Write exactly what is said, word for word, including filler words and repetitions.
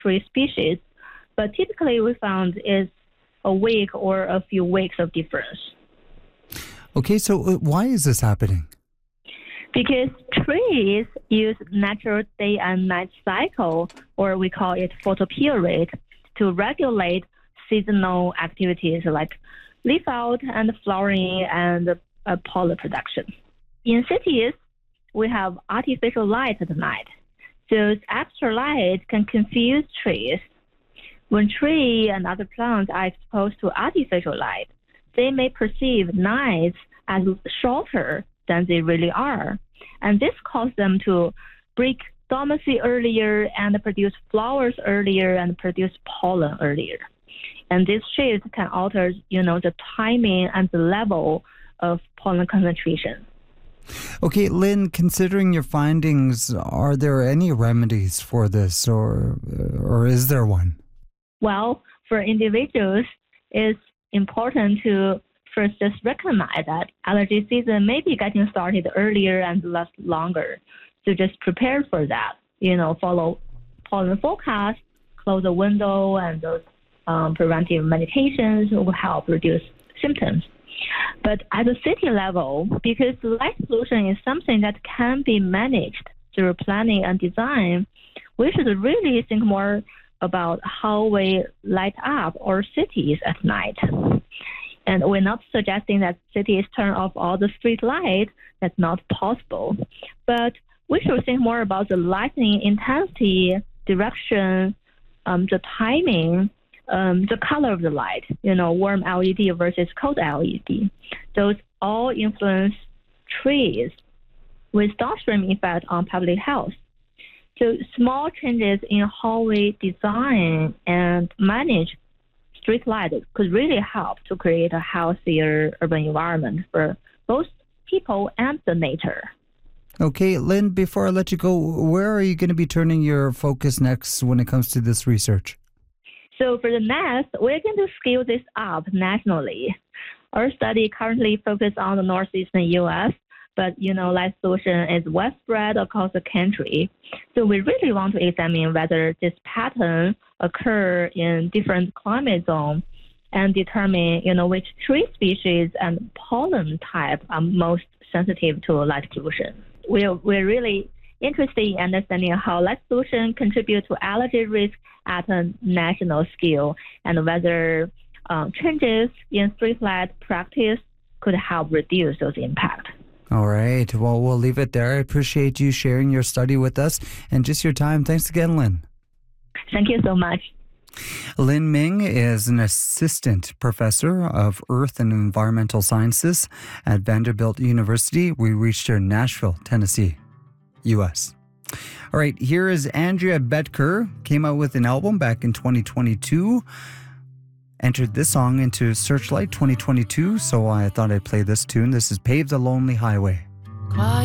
tree species. But typically we found is a week or a few weeks of difference. Okay, so uh, why is this happening? Because trees use natural day and night cycle, or we call it photoperiod, to regulate seasonal activities like leaf out and flowering and uh, pollen production. In cities, we have artificial light at night. So extra light can confuse trees. When trees and other plants are exposed to artificial light, they may perceive nights as shorter than they really are. And this causes them to break dormancy earlier and produce flowers earlier and produce pollen earlier. And this shift can alter, you know, the timing and the level of pollen concentration. Okay, Lynn, considering your findings, are there any remedies for this, or or is there one? Well, for individuals, it's important to first just recognize that allergy season may be getting started earlier and last longer. So just prepare for that. You know, follow pollen forecast, close the window, and those um, preventive meditations will help reduce symptoms. But at the city level, because light pollution is something that can be managed through planning and design, we should really think more about how we light up our cities at night. And we're not suggesting that cities turn off all the street lights. That's not possible. But we should think more about the lighting intensity, direction, um, the timing, um, the color of the light, you know, warm L E D versus cold L E D. Those all influence trees with downstream effect on public health. So small changes in how we design and manage street light could really help to create a healthier urban environment for both people and the nature. Okay, Lynn, before I let you go, where are you going to be turning your focus next when it comes to this research? So for the next, we're going to scale this up nationally. Our study currently focuses on the northeastern U S, but, you know, light pollution is widespread across the country. So we really want to examine whether this pattern occur in different climate zones and determine, you know, which tree species and pollen type are most sensitive to light pollution. We're, we're really interested in understanding how light pollution contributes to allergy risk at a national scale and whether um, changes in street light practice could help reduce those impacts. All right. Well, we'll leave it there. I appreciate you sharing your study with us and just your time. Thanks again, Lynn. Thank you so much. Lynn Ming is an assistant professor of Earth and Environmental Sciences at Vanderbilt University. We reached her in Nashville, Tennessee, U S. All right, here is Andrea Betker. Came out with an album back in twenty twenty-two. Entered this song into Searchlight twenty twenty-two, so I thought I'd play this tune. This is Pave the Lonely Highway.